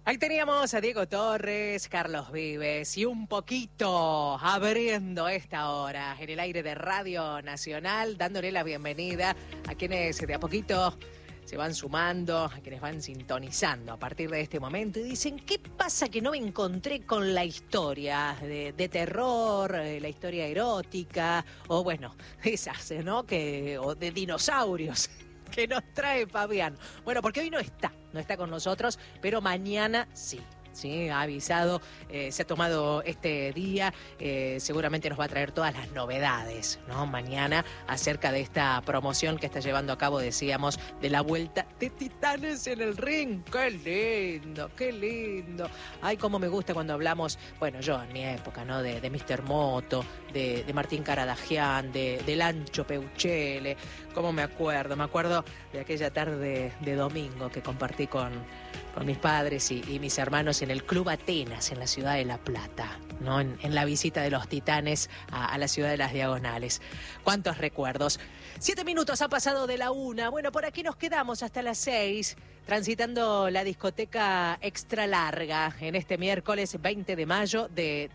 Ahí teníamos a Diego Torres, Carlos Vives y un poquito abriendo esta hora en el aire de Radio Nacional, dándole la bienvenida a quienes de a poquito se van sumando, a quienes van sintonizando a partir de este momento y dicen, ¿qué pasa que no me encontré con la historia de terror, la historia erótica, o bueno, esas, ¿no? O de dinosaurios que nos trae Fabián? Bueno, porque hoy no está con nosotros, pero mañana sí. Sí, ha avisado, se ha tomado este día, seguramente nos va a traer todas las novedades, ¿no? Mañana acerca de esta promoción que está llevando a cabo, decíamos, de la vuelta de Titanes en el Ring. ¡Qué lindo, qué lindo! Ay, cómo me gusta cuando hablamos, bueno, yo en mi época, ¿no? De Mr. Moto, de Martín Caradagian, de Lancho Peuchele. ¿Cómo me acuerdo de aquella tarde de domingo que compartí con mis padres y mis hermanos en el Club Atenas, en la ciudad de La Plata, ¿no? En la visita de los Titanes a la ciudad de Las Diagonales. ¿Cuántos recuerdos? 7 minutos ha pasado de la 1. Bueno, por aquí nos quedamos hasta las 6, transitando la discoteca extra larga en este miércoles 20 de mayo de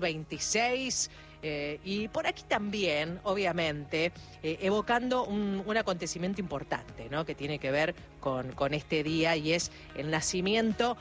2026. Y por aquí también, obviamente, evocando un acontecimiento importante, ¿no? Que tiene que ver con este día, y es el nacimiento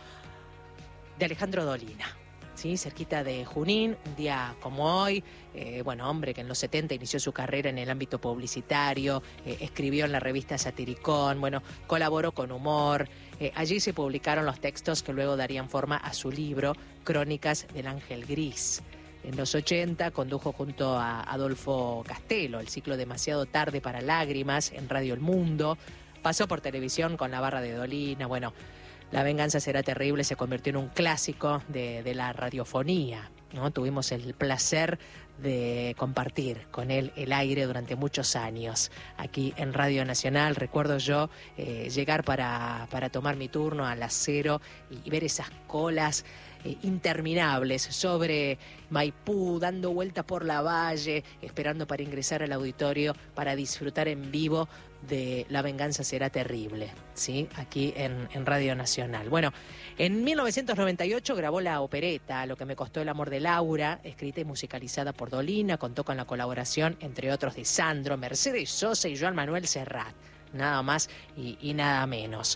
de Alejandro Dolina, ¿sí? Cerquita de Junín, un día como hoy. Bueno, hombre que en los 70 inició su carrera en el ámbito publicitario, escribió en la revista Satiricón, bueno, colaboró con Humor. Allí se publicaron los textos que luego darían forma a su libro Crónicas del Ángel Gris. En los 80 condujo junto a Adolfo Castelo el ciclo Demasiado tarde para lágrimas en Radio El Mundo. Pasó por televisión con La Barra de Dolina. Bueno, La venganza será terrible se convirtió en un clásico de la radiofonía, ¿no? Tuvimos el placer de compartir con él el aire durante muchos años aquí en Radio Nacional. Recuerdo yo llegar para tomar mi turno a las 0 y ver esas colas interminables sobre Maipú, dando vuelta por la valle, esperando para ingresar al auditorio para disfrutar en vivo de La venganza será terrible, ¿sí? Aquí en Radio Nacional. Bueno, en 1998 grabó la opereta Lo que me costó el amor de Laura, escrita y musicalizada por Dolina. Contó con la colaboración, entre otros, de Sandro, Mercedes Sosa y Joan Manuel Serrat. Nada más y nada menos.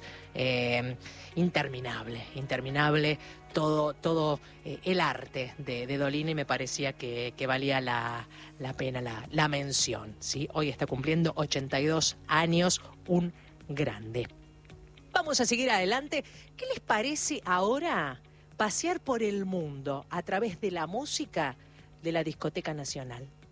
Interminable todo el arte de Dolina, y me parecía que valía la pena la mención, ¿sí? Hoy está cumpliendo 82 años, un grande. Vamos a seguir adelante. ¿Qué les parece ahora pasear por el mundo a través de la música de la Discoteca Nacional?